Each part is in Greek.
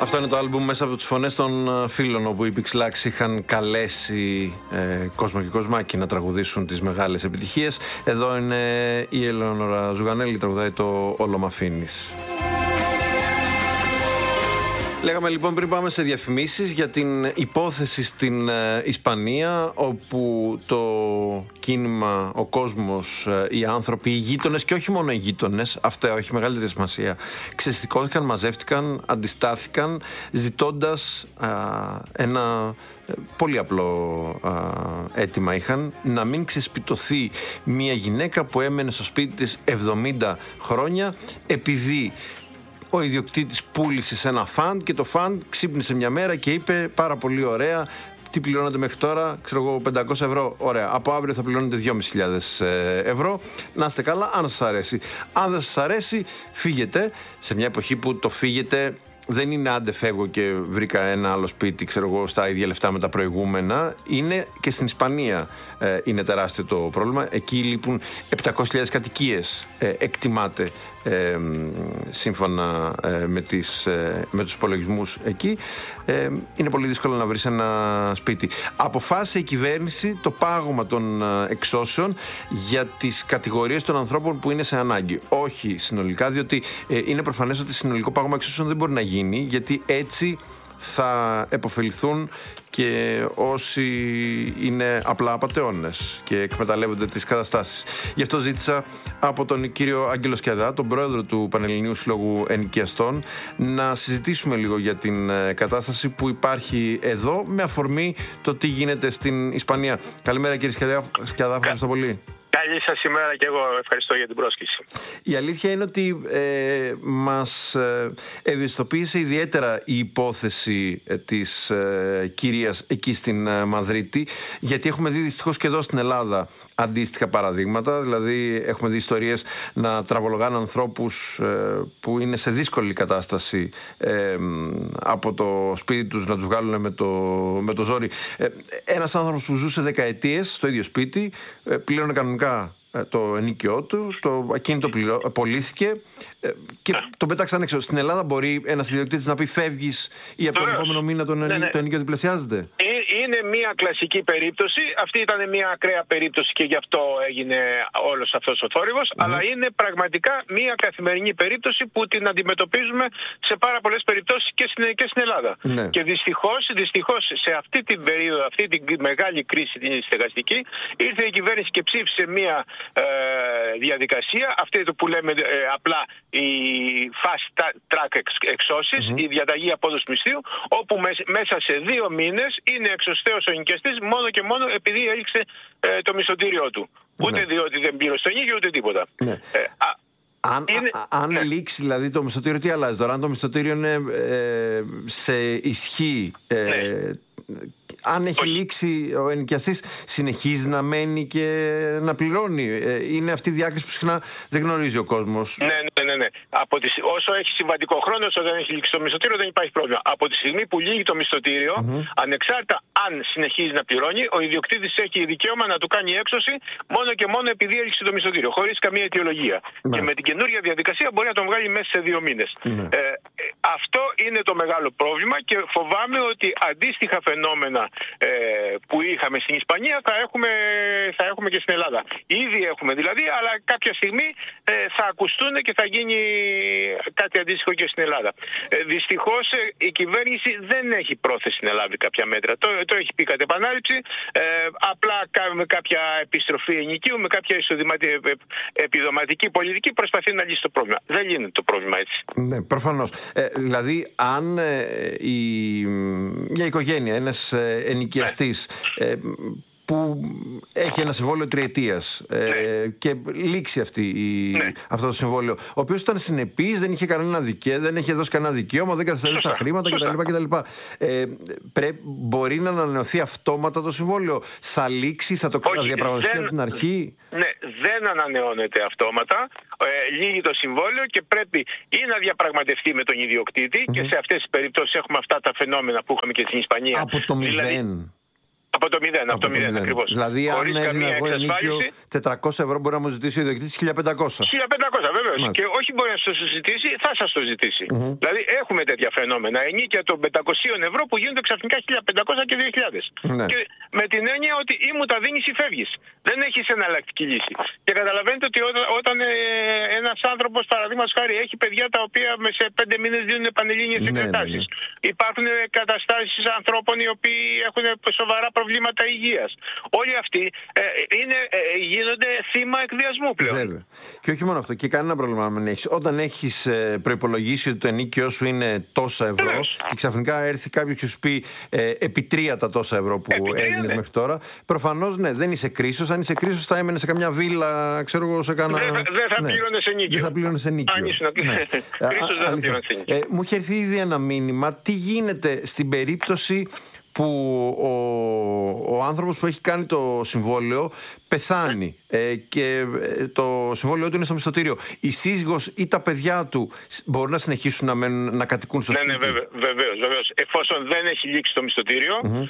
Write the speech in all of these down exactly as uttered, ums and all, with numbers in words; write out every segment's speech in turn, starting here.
Αυτό είναι το άλμπουμ μέσα από τις φωνές των φίλων, όπου οι Pixlax είχαν καλέσει ε, κόσμο και κοσμάκι να τραγουδήσουν τις μεγάλες επιτυχίες. Εδώ είναι η Ελεονόρα Ζουγανέλη, τραγουδάει το «Όλο μ' αφήνεις». Λέγαμε λοιπόν πριν πάμε σε διαφημίσεις για την υπόθεση στην ε, Ισπανία, όπου το κίνημα, ο κόσμος, ε, οι άνθρωποι, οι γείτονες και όχι μόνο οι γείτονες, αυτά έχει μεγαλύτερη σημασία, ξεσηκώθηκαν, μαζεύτηκαν, αντιστάθηκαν ζητώντας ε, ένα ε, πολύ απλό ε, αίτημα είχαν, να μην ξεσπιτωθεί μια γυναίκα που έμενε στο σπίτι της εβδομήντα χρόνια επειδή ο ιδιοκτήτης πούλησε σε ένα φαντ και το φαντ ξύπνησε μια μέρα και είπε πάρα πολύ ωραία, τι πληρώνετε μέχρι τώρα, ξέρω εγώ, πεντακόσια ευρώ, ωραία, από αύριο θα πληρώνετε δυόμισι χιλιάδες ευρώ, να είστε καλά, αν σας αρέσει. Αν δεν σας αρέσει, φύγετε, σε μια εποχή που το φύγετε δεν είναι άντε φεύγω και βρήκα ένα άλλο σπίτι, ξέρω εγώ, στα ίδια λεφτά με τα προηγούμενα. Είναι και στην Ισπανία ε, είναι τεράστιο το πρόβλημα. Εκεί λείπουν επτακόσιες χιλιάδες κατοικίες, ε, εκτιμάται, ε, σύμφωνα ε, με, τις, ε, με τους υπολογισμούς εκεί. Ε, είναι πολύ δύσκολο να βρεις ένα σπίτι. Αποφάσισε η κυβέρνηση το πάγωμα των εξώσεων για τις κατηγορίες των ανθρώπων που είναι σε ανάγκη. Όχι συνολικά, διότι ε, είναι προφανές ότι συνολικό πάγωμα εξώσεων δεν μπορεί να γίνει, γιατί έτσι θα επωφεληθούν και όσοι είναι απλά απατεώνες και εκμεταλλεύονται τις καταστάσεις. Γι' αυτό ζήτησα από τον κύριο Άγγελο Σκιαδά, τον πρόεδρο του Πανελληνίου Συλλόγου Ενοικιαστών, να συζητήσουμε λίγο για την κατάσταση που υπάρχει εδώ, με αφορμή το τι γίνεται στην Ισπανία. Καλημέρα κύριε Σκιαδά, Σκιαδά, ευχαριστώ πολύ. Καλή σας ημέρα και εγώ ευχαριστώ για την πρόσκληση. Η αλήθεια είναι ότι ε, μας ε, ευαισθητοποίησε ιδιαίτερα η υπόθεση ε, της ε, κυρίας εκεί στην ε, Μαδρίτη, γιατί έχουμε δει δυστυχώς και εδώ στην Ελλάδα αντίστοιχα παραδείγματα. Δηλαδή έχουμε δει ιστορίες να τραβολογάνε ανθρώπους ε, που είναι σε δύσκολη κατάσταση ε, από το σπίτι τους, να τους βγάλουν με το, με το ζόρι. Ε, ένας άνθρωπος που ζούσε δεκαετίες στο ίδιο σπίτι, ε, πλήρωνε κανονικά το ενοίκιό του, το ακίνητο πωλήθηκε και τον πέταξαν έξω. Στην Ελλάδα μπορεί ένας ιδιοκτήτης να πει φεύγεις ή από τον επόμενο μήνα το, ναι, ναι. το ενοίκιο διπλασιάζεται? Είναι μια κλασική περίπτωση. Αυτή ήταν μια ακραία περίπτωση και γι' αυτό έγινε όλος αυτός ο θόρυβος. Mm-hmm. Αλλά είναι πραγματικά μια καθημερινή περίπτωση που την αντιμετωπίζουμε σε πάρα πολλές περιπτώσεις και στην, και στην Ελλάδα. Mm-hmm. Και δυστυχώς, δυστυχώς σε αυτή την περίοδο, αυτή τη μεγάλη κρίση την στεγαστική, ήρθε η κυβέρνηση και ψήφισε μια ε, διαδικασία, αυτή που λέμε ε, απλά η fast track εξώσεις, mm-hmm. η διαταγή απόδοση μισθείου, όπου μέσα σε δύο μήνες είναι εξωστέως ο ενοικιαστής μόνο και μόνο επειδή έληξε ε, το μισθωτήριό του. Ούτε ναι. διότι δεν πλήρωσε τον ενοίκιο ούτε τίποτα. Ναι. Ε, α, αν είναι, α, αν ναι. λήξει δηλαδή το μισθωτήριο, τι αλλάζει τώρα? Αν το μισθωτήριο είναι ε, σε ισχύ, ε, ναι. αν έχει Όχι. λήξει ο ενοικιαστής, συνεχίζει να μένει και να πληρώνει? Είναι αυτή η διάκριση που συχνά δεν γνωρίζει ο κόσμος. Ναι, ναι, ναι. ναι. Από τις, όσο έχει συμβατικό χρόνο, όσο δεν έχει λήξει το μισθωτήριο, δεν υπάρχει πρόβλημα. Από τη στιγμή που λύγει το μισθωτήριο, mm-hmm. ανεξάρτητα αν συνεχίζει να πληρώνει, ο ιδιοκτήτης έχει δικαίωμα να του κάνει έξωση μόνο και μόνο επειδή έληξε το μισθωτήριο, χωρίς καμία αιτιολογία. Mm-hmm. Και με την καινούργια διαδικασία μπορεί να τον βγάλει μέσα σε δύο μήνες. Mm-hmm. Ε, αυτό είναι το μεγάλο πρόβλημα και φοβάμαι ότι αντίστοιχα φαινόμενα Ε, που είχαμε στην Ισπανία θα έχουμε, θα έχουμε και στην Ελλάδα. Ήδη έχουμε δηλαδή, αλλά κάποια στιγμή ε, θα ακουστούν και θα γίνει κάτι αντίστοιχο και στην Ελλάδα. Ε, δυστυχώς ε, η κυβέρνηση δεν έχει πρόθεση να λάβει κάποια μέτρα. Το, το έχει πει κατ' επανάληψη. Ε, απλά με κάποια επιστροφή ενοικίου, με κάποια επιδοματική πολιτική προσπαθεί να λύσει το πρόβλημα. Δεν λύνεται το πρόβλημα έτσι. Ναι, προφανώς. Ε, δηλαδή, αν ε, η, μια οικογένεια, ένας ε, ενοικιαστής ναι. ε, που έχει ένα συμβόλαιο τριετίας ε, ναι. και λήξει αυτή η, ναι. αυτό το συμβόλαιο, ο οποίος ήταν συνεπής, δεν είχε κανένα δικαίωμα, δεν είχε δώσει κανένα δικαίωμα, δεν καθυστερούσε τα χρήματα κτλ. Ε, πρέ, μπορεί να ανανεωθεί αυτόματα το συμβόλαιο? Θα λήξει, θα το διαπραγματευτεί από την αρχή? Ναι, δεν ανανεώνεται αυτόματα. Ε, λύγει το συμβόλαιο και πρέπει ή να διαπραγματευτεί με τον ιδιοκτήτη, mm-hmm. και σε αυτές τις περιπτώσεις έχουμε αυτά τα φαινόμενα που είχαμε και στην Ισπανία. Από το μηδέν. Δηλαδή, Από το μηδέν, από, από το μηδέν ακριβώς. Δηλαδή, χωρίς αν έδινα εγώ ενοίκιο τετρακόσια ευρώ, μπορεί να μου ζητήσει ο ιδιοκτήτης χίλια πεντακόσια. χίλια πεντακόσια βεβαίως. Και όχι μπορεί να σας το ζητήσει, θα σας το ζητήσει. Mm-hmm. Δηλαδή, έχουμε τέτοια φαινόμενα. Ενίκια των πεντακοσίων ευρώ που γίνονται ξαφνικά χίλια πεντακόσια και δύο χιλιάδες. Ναι. Και με την έννοια ότι ή μου τα δίνεις ή φεύγεις. Δεν έχεις εναλλακτική λύση. Και καταλαβαίνετε ότι όταν, όταν ε, ένας άνθρωπος, παραδείγματος χάρη, έχει παιδιά τα οποία σε πέντε μήνες δίνουν πανελλήνιες εξετάσεις. Ναι, ναι, ναι. Υπάρχουν καταστάσεις ανθρώπων οι οποίοι έχουν σοβαρά προβλήματα υγείας. Όλοι αυτοί ε, είναι, ε, γίνονται θύμα εκβιασμού πλέον. Βέβαια. Και όχι μόνο αυτό, και κανένα πρόβλημα να μην έχεις. Όταν έχεις ε, προϋπολογίσει ότι το ενίκιο σου είναι τόσα ευρώ, Λες. και ξαφνικά έρθει κάποιος και σου πει ε, επί τρία τα τόσα ευρώ που έγινες ναι. μέχρι τώρα, προφανώς ναι, δεν είσαι κρίσος. Αν είσαι κρίσος, θα έμενε σε καμιά βίλα, ξέρω εγώ, σε κάνα. Δεν δε θα ναι. πλήρωνες ενίκιο. Δεν θα πλήρωνες ενίκιο. Αν ήσουν ναι. κρίσος, δεν θα πλήρωνες ενίκιο. Ε, μου είχε έρθει ήδη ένα μήνυμα. Τι γίνεται στην περίπτωση που ο, ο άνθρωπος που έχει κάνει το συμβόλαιο πεθάνει ε, και το συμβόλαιό του είναι στο μισθωτήριο. Η σύζυγος ή τα παιδιά του μπορούν να συνεχίσουν να, μένουν, να κατοικούν στο σπίτι. Ναι, ναι, βεβαίως, βεβαίως. Εφόσον δεν έχει λήξει το μισθωτήριο, mm-hmm.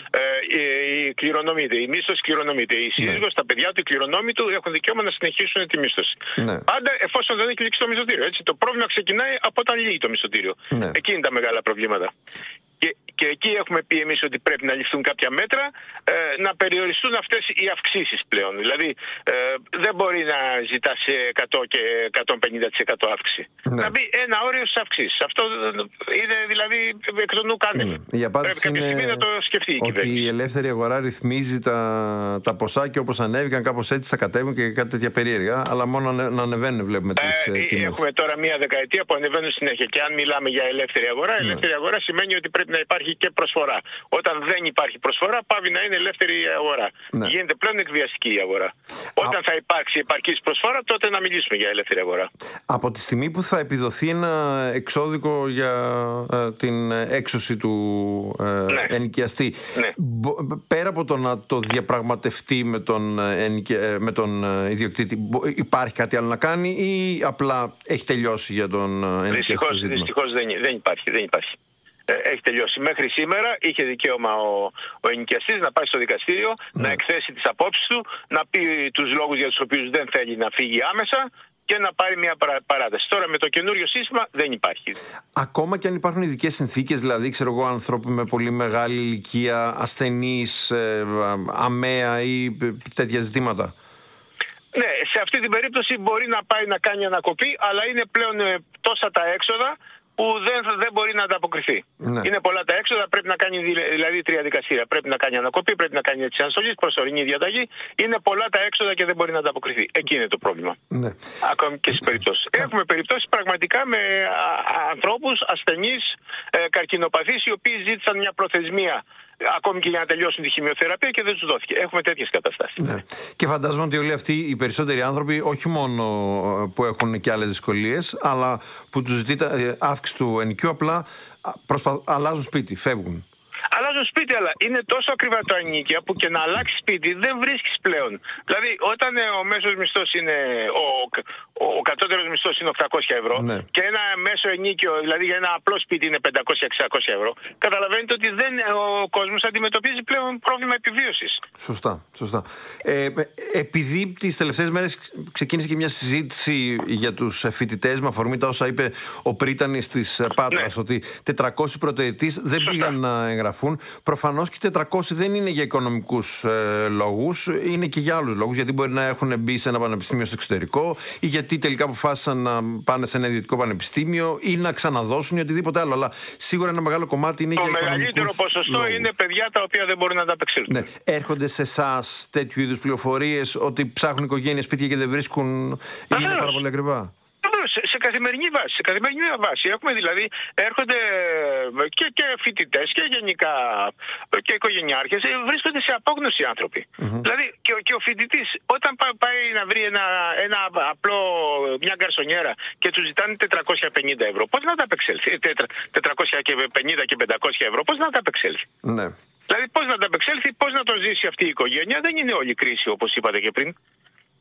ε, κληρονομείται. Η μίσθωση κληρονομείται. Η σύζυγος, ναι. τα παιδιά του, οι κληρονόμοι του έχουν δικαίωμα να συνεχίσουν τη μίσθωση. Ναι. Πάντα εφόσον δεν έχει λήξει το μισθωτήριο. Έτσι, το πρόβλημα ξεκινάει από όταν λύγει το μισθωτήριο. Ναι. Εκεί είναι τα μεγάλα προβλήματα. Και, και εκεί έχουμε πει εμείς ότι πρέπει να ληφθούν κάποια μέτρα ε, να περιοριστούν αυτές οι αυξήσεις πλέον. Δηλαδή ε, δεν μπορεί να ζητάς εκατό και εκατόν πενήντα τοις εκατό αύξηση. Ναι. Να μπει ένα όριο στις αυξήσεις. Αυτό είναι δηλαδή εκ των ουκάνευ. Ναι. Πρέπει κάποια στιγμή να το σκεφτεί η ότι κυβέρνηση. Η ελεύθερη αγορά ρυθμίζει τα, τα ποσά και όπως ανέβηκαν κάπως έτσι θα κατέβουν και κάτι τέτοια περίεργα. Αλλά μόνο να ανεβαίνουν βλέπουμε τις ε, τιμές. Έχουμε τώρα μία δεκαετία που ανεβαίνουν συνέχεια. Και αν μιλάμε για ελεύθερη αγορά, ναι. ελεύθερη αγορά σημαίνει ότι πρέπει να υπάρχει και προσφορά. Όταν δεν υπάρχει προσφορά, πάβει να είναι ελεύθερη η αγορά. Ναι. Γίνεται πλέον εκβιαστική η αγορά. Α... Όταν θα υπάρξει επαρκής προσφορά, τότε να μιλήσουμε για ελεύθερη αγορά. Από τη στιγμή που θα επιδοθεί ένα εξώδικο για ε, την έξωση του ε, ναι. ενοικιαστή, ναι. μπο, πέρα από το να το διαπραγματευτεί με τον, ε, με τον ε, ιδιοκτήτη, υπάρχει κάτι άλλο να κάνει ή απλά έχει τελειώσει για τον ε, ενοικιαστή? Δυστυχώς δεν, δεν υπάρχει. Δεν υπάρχει. Έχει τελειώσει. Μέχρι σήμερα είχε δικαίωμα ο, ο ενοικιαστής να πάει στο δικαστήριο, ναι. να εκθέσει τις απόψεις του, να πει τους λόγους για τους οποίους δεν θέλει να φύγει άμεσα και να πάρει μια παράταση. Τώρα με το καινούριο σύστημα δεν υπάρχει. Ακόμα και αν υπάρχουν ειδικές συνθήκες, δηλαδή ξέρω εγώ ανθρώποι με πολύ μεγάλη ηλικία, ασθενείς, ε, αμαία ή τέτοια ζητήματα. Ναι, σε αυτή την περίπτωση μπορεί να πάει να κάνει ανακοπή, αλλά είναι πλέον ε, τόσα τα έξοδα που δεν, δεν μπορεί να ανταποκριθεί. Ναι. Είναι πολλά τα έξοδα, πρέπει να κάνει δηλαδή τρία δικαστήρια. Πρέπει να κάνει ανακοπή, πρέπει να κάνει έτσι αναστολή, προσωρινή διαταγή. Είναι πολλά τα έξοδα και δεν μπορεί να ανταποκριθεί. Εκεί είναι το πρόβλημα. Ναι. Ακόμη και στις περιπτώσεις. Έχουμε περιπτώσεις πραγματικά με ανθρώπους ασθενείς, ε, καρκινοπαθείς, οι οποίοι ζήτησαν μια προθεσμία ακόμη και για να τελειώσουν τη χημειοθεραπεία και δεν τους δόθηκε. Έχουμε τέτοιες καταστάσεις. Ναι. Και φαντάζομαι ότι όλοι αυτοί οι περισσότεροι άνθρωποι, όχι μόνο που έχουν και άλλες δυσκολίες, αλλά που τους ζητείται αύξηση του ενοικίου, απλά προσπα... αλλάζουν σπίτι, φεύγουν. Αλλάζουν σπίτι, αλλά είναι τόσο ακριβά τα ενοίκια που και να αλλάξει σπίτι δεν βρίσκεις πλέον. Δηλαδή, όταν ο μέσος μισθός είναι, ο, ο, ο κατώτερος μισθός είναι οκτακόσια ευρώ, ναι. και ένα μέσο ενίκιο, δηλαδή για ένα απλό σπίτι είναι πεντακόσια με εξακόσια ευρώ, καταλαβαίνετε ότι δεν, ο κόσμος αντιμετωπίζει πλέον πρόβλημα επιβίωσης. Σωστά, σωστά. Ε, επειδή τις τελευταίες μέρες ξεκίνησε και μια συζήτηση για τους φοιτητές με αφορμή τα όσα είπε ο Πρίτανης της Πάτρας, ναι. ότι τετρακόσιοι πρωτοετής δεν σωστά. πήγαν να εγγραφούν. Προφανώς και τετρακόσιοι δεν είναι για οικονομικούς ε, λόγους, είναι και για άλλους λόγους. Γιατί μπορεί να έχουν μπει σε ένα πανεπιστήμιο στο εξωτερικό, ή γιατί τελικά αποφάσισαν να πάνε σε ένα ιδιωτικό πανεπιστήμιο, ή να ξαναδώσουν ή οτιδήποτε άλλο. Αλλά σίγουρα ένα μεγάλο κομμάτι είναι το για οικονομικούς λόγους. Το μεγαλύτερο ποσοστό λόγους. Είναι παιδιά τα οποία δεν μπορούν να ανταπεξέλθουν. Ναι. Έρχονται σε εσάς τέτοιου είδους πληροφορίες ότι ψάχνουν οικογένειες σπίτια και δεν βρίσκουν, ή είναι πάρα πολύ ακριβά? Σε, σε καθημερινή βάση. Σε καθημερινή βάση. Έχουμε δηλαδή, έρχονται και, και φοιτητές και γενικά και οικογενειάρχες, βρίσκονται σε απόγνωση άνθρωποι. Mm-hmm. Δηλαδή και, και ο φοιτητής όταν πάει να βρει ένα, ένα απλό, μια γκαρσονιέρα και του ζητάνε τετρακόσια πενήντα ευρώ, πώς να τα απεξέλθει? τετρακόσια πενήντα και πεντακόσια ευρώ, πώς να τα απεξέλθει? Ναι. Δηλαδή πώς να τα απεξέλθει, πώς να το ζήσει αυτή η οικογένεια? Δεν είναι όλη κρίση όπως είπατε και πριν.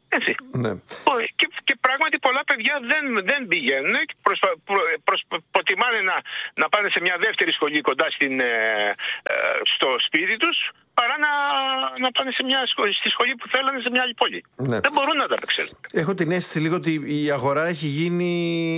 Έτσι. Ναι. Και, και πράγματι πολλά παιδιά δεν, δεν πηγαίνουν και προσπα, προ, προσ, προτιμάνε να, να πάνε σε μια δεύτερη σχολή κοντά στην, ε, ε, στο σπίτι τους, παρά να, να πάνε σε μια σχολή, στη σχολή που θέλανε σε μια άλλη πόλη. Ναι. Δεν μπορούν να τα απεξέλθουν. Έχω την αίσθηση λίγο ότι η αγορά έχει γίνει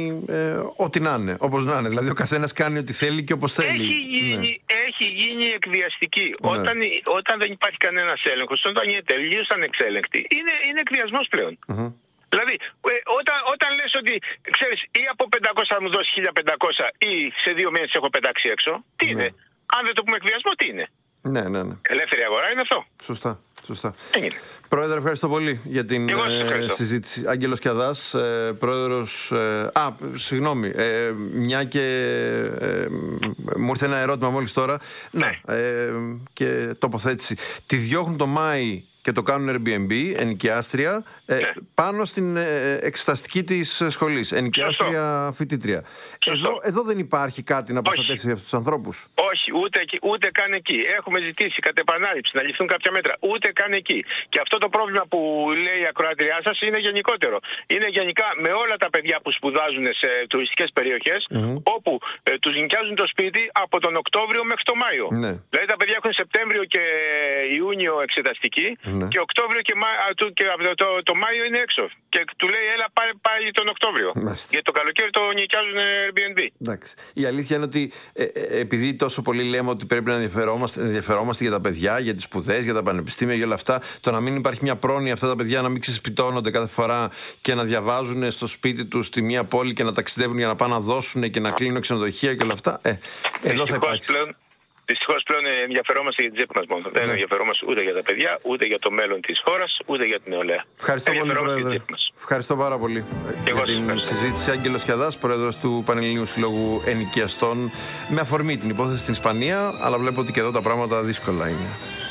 ε, ό,τι να είναι, όπως να είναι. Δηλαδή ο καθένας κάνει ό,τι θέλει και όπως θέλει. Έχει γίνει, ναι. έχει γίνει εκβιαστική. Ναι. Όταν, όταν δεν υπάρχει κανένας έλεγχος, όταν είναι τελείως ανεξέλεγκτη, είναι, είναι εκβιασμός πλέον. Mm-hmm. Δηλαδή, ε, όταν, όταν λες ότι, ξέρεις, ή από πεντακόσια θα μου δώσει χίλια πεντακόσια ή σε δύο μήνες έχω πετάξει έξω, τι ναι. είναι. Αν δεν το πούμε εκβιασμό, τι είναι. Ναι, ναι, ναι. Ελεύθερη αγορά είναι αυτό. Σωστά. Σωστά. Έγινε. Πρόεδρε, ευχαριστώ πολύ για την ε, συζήτηση. Άγγελος Κιαδάς, ε, πρόεδρος. Ε, α, συγγνώμη. Ε, μια και ε, μου ήρθε ένα ερώτημα μόλις τώρα. Ναι. Ε, και τοποθέτηση. Τη διώχνουν το Μάη και το κάνουν Airbnb, ενοικιάστρια, ε, ναι. πάνω στην ε, εξεταστική της σχολής. Ενοικιάστρια φοιτήτρια. Εδώ, εδώ δεν υπάρχει κάτι να προστατεύσει αυτούς τους ανθρώπους. Όχι, ούτε, ούτε καν εκεί. Έχουμε ζητήσει κατ' επανάληψη να ληφθούν κάποια μέτρα. Ούτε καν εκεί. Και αυτό το πρόβλημα που λέει η ακροάτριά σας είναι γενικότερο. Είναι γενικά με όλα τα παιδιά που σπουδάζουν σε τουριστικές περιοχές, mm-hmm. όπου ε, τους νοικιάζουν το σπίτι από τον Οκτώβριο μέχρι τον Μάιο. Ναι. Δηλαδή τα παιδιά έχουν Σεπτέμβριο και Ιούνιο εξεταστική. Ναι. Και Οκτώβριο και, Μά... και το, το, το Μάιο είναι έξω. Και του λέει, έλα πάρε πάλι τον Οκτώβριο. Μάλιστα. Γιατί το καλοκαίρι το νοικιάζουν Airbnb. Εντάξει. Η αλήθεια είναι ότι ε, ε, επειδή τόσο πολύ λέμε ότι πρέπει να ενδιαφερόμαστε, ενδιαφερόμαστε για τα παιδιά, για τις σπουδές, για τα πανεπιστήμια, για όλα αυτά, το να μην υπάρχει μια πρόνοια αυτά τα παιδιά να μην ξεσπιτώνονται κάθε φορά και να διαβάζουν στο σπίτι τους στη μία πόλη και να ταξιδεύουν για να πάνε να δώσουν και να κλείνουν ξενοδοχεία και όλα αυτά. Ε, εδώ θα υπάρξει. Πλέον... Δυστυχώς πλέον ενδιαφερόμαστε για την τσέπη μας μόνο. Δεν ενδιαφερόμαστε ούτε για τα παιδιά, ούτε για το μέλλον της χώρας, ούτε για την νεολαία. Ευχαριστώ πολύ, Πρόεδρε. Ευχαριστώ πάρα πολύ για την ευχαριστώ. συζήτηση. Άγγελος Κιαδάς, Πρόεδρος του Πανελληνίου Συλλόγου Ενοικιαστών, με αφορμή την υπόθεση στην Ισπανία, αλλά βλέπω ότι και εδώ τα πράγματα δύσκολα είναι.